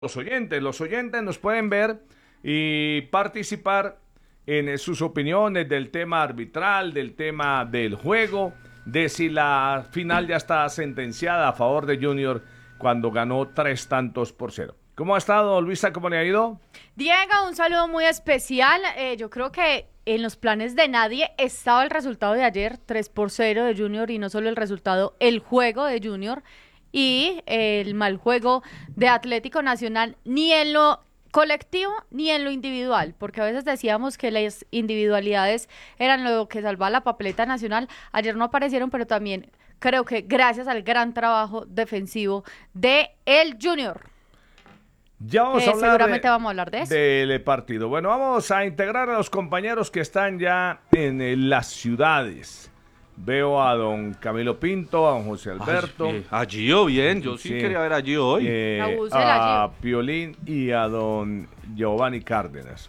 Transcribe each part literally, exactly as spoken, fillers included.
los oyentes. Los oyentes nos pueden ver y participar en eh, sus opiniones del tema arbitral, del tema del juego, de si la final ya está sentenciada a favor de Junior cuando ganó tres tantos por cero. ¿Cómo ha estado, Luisa? ¿Cómo le ha ido? Diego, un saludo muy especial. Eh, yo creo que en los planes de nadie estaba el resultado de ayer, tres por cero de Junior, y no solo el resultado, el juego de Junior y el mal juego de Atlético Nacional, ni en lo colectivo ni en lo individual, porque a veces decíamos que las individualidades eran lo que salvaba la papeleta nacional. Ayer no aparecieron, pero también creo que gracias al gran trabajo defensivo de el Junior. Ya vamos eh, a hablar seguramente de, vamos a hablar de eso. del partido. Bueno, vamos a integrar a los compañeros que están ya en eh, las ciudades. Veo a don Camilo Pinto, a don José Alberto. Ay, a Gio, bien, yo sí, sí quería ver a Gio hoy. Eh, a a Piolín y a don Giovanni Cárdenas.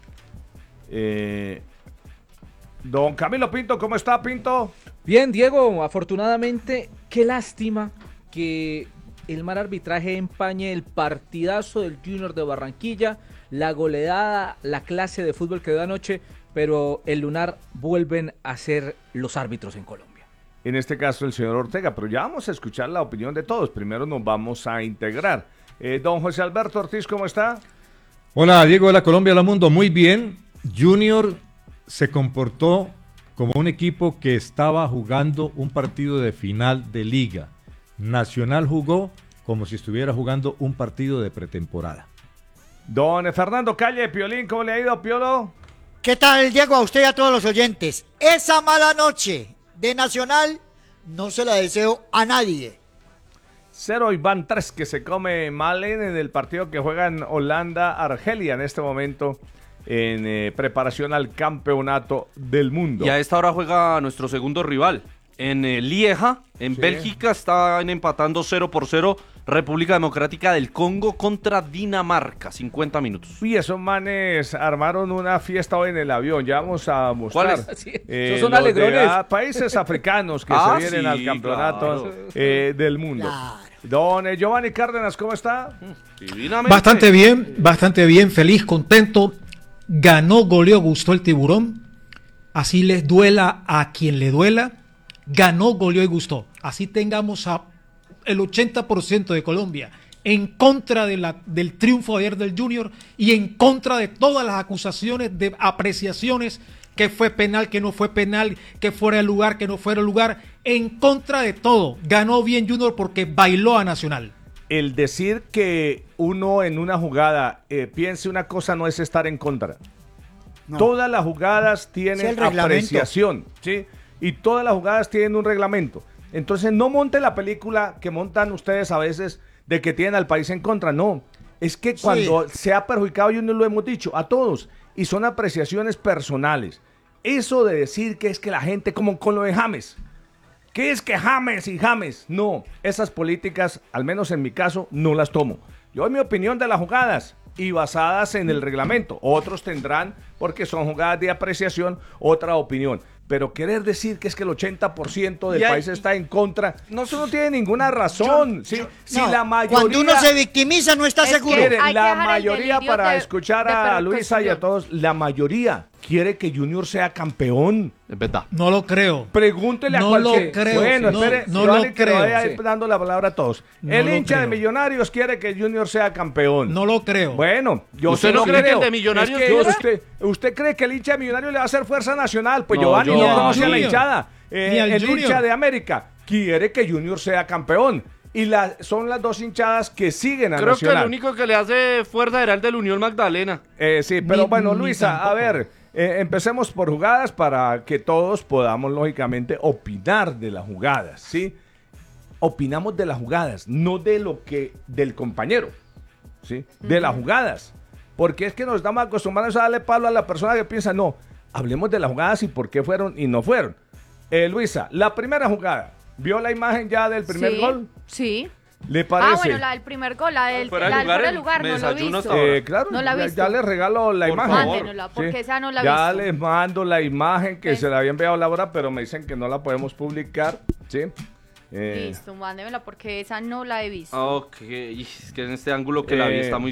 Eh, don Camilo Pinto, ¿cómo está, Pinto? Bien, Diego, afortunadamente, qué lástima que el mal arbitraje empañe el partidazo del Junior de Barranquilla, la goleada, la clase de fútbol que dio anoche, pero el lunar vuelven a ser los árbitros en Colombia. En este caso el señor Ortega, pero ya vamos a escuchar la opinión de todos. Primero nos vamos a integrar. Eh, don José Alberto Ortiz, ¿cómo está? Hola, Diego de la Colombia, hola mundo, muy bien. Junior se comportó como un equipo que estaba jugando un partido de final de liga. Nacional jugó como si estuviera jugando un partido de pretemporada. Don Fernando Calle, Piolín, ¿cómo le ha ido, Piolo? ¿Qué tal, Diego? A usted y a todos los oyentes. Esa mala noche de Nacional no se la deseo a nadie. Cero y van tres que se come Malen en el partido que juegan Holanda-Argelia en este momento en eh, preparación al campeonato del mundo. Y a esta hora juega nuestro segundo rival. En eh, Lieja, en sí. Bélgica, están empatando cero por cero República Democrática del Congo contra Dinamarca, cincuenta minutos. Y esos manes armaron una fiesta hoy en el avión, ya vamos a mostrar. ¿Cuáles? Sí, eh, son alegrones. De, ah, países africanos que ah, se vienen sí, al campeonato claro. eh, del mundo. Claro. Don eh, Giovanni Cárdenas, ¿cómo está? Divinamente. Bastante bien, bastante bien, feliz, contento. Ganó, goleó, gustó el Tiburón. Así les duela a quien le duela. Ganó, goleó y gustó. Así tengamos a el ochenta por ciento de Colombia en contra de la, del triunfo ayer del Junior y en contra de todas las acusaciones de apreciaciones, que fue penal, que no fue penal, que fuera el lugar, que no fuera el lugar, en contra de todo. Ganó bien Junior porque bailó a Nacional. El decir que uno en una jugada eh, piense una cosa no es estar en contra. No. Todas las jugadas tienen apreciación, ¿sí? Y todas las jugadas tienen un reglamento. Entonces no monte la película que montan ustedes a veces de que tienen al país en contra. No, es que cuando sí. se ha perjudicado, y no lo hemos dicho a todos, y son apreciaciones personales. Eso de decir que es que la gente, como con lo de James, que es que James y James, no, esas políticas, al menos en mi caso, no las tomo. Yo doy mi opinión de las jugadas y basadas en el reglamento. Otros tendrán, porque son jugadas de apreciación, otra opinión. Pero querer decir que es que el ochenta por ciento del hay, país está en contra, no, eso no tiene ninguna razón. Yo, ¿sí? yo, si no, la mayoría, cuando uno se victimiza no está seguro. Quiere, la mayoría, para de, escuchar de a Luisa y a todos, la mayoría quiere que Junior sea campeón. Es verdad. No lo creo. Pregúntele no a cualquier... lo creo. Bueno, no, espere, no lo creo. Que vaya sí. dando la palabra a todos. No el hincha creo. de Millonarios quiere que Junior sea campeón. No lo creo. Bueno, yo ¿Usted no cree que el de Millonarios es que usted, usted cree que el hincha de Millonarios le va a hacer fuerza nacional? Pues no, Giovanni yo, no conoce a la Junior. hinchada. Eh, el Junior. hincha de América quiere que Junior sea campeón. Y la, son las dos hinchadas que siguen a Creo Nacional. que el único que le hace fuerza era el del Unión Magdalena. Eh, sí, pero Ni, bueno, ni Luisa, tampoco. a ver, eh, empecemos por jugadas para que todos podamos, lógicamente, opinar de las jugadas, ¿sí? Opinamos de las jugadas, no de lo que, del compañero, ¿sí? De uh-huh. las jugadas. Porque es que nos estamos acostumbrados a darle palo a la persona que piensa, no, hablemos de las jugadas y por qué fueron y no fueron. Eh, Luisa, la primera jugada, ¿vio la imagen ya del primer sí, gol? Sí. ¿Le parece? Ah, bueno, la del primer gol, la del fuera la de lugar, fuera de lugar no lo he visto. Eh, claro, no la he ya, visto. ya les regalo la Por imagen. favor. Mándenosla, porque Sí. esa no la he Ya visto. les mando la imagen que Sí. se la había enviado a Laura, pero me dicen que no la podemos publicar, ¿sí? Eh, Listo, mándemela porque esa no la he visto. Ok, y es que en este ángulo que Eh, la vi está muy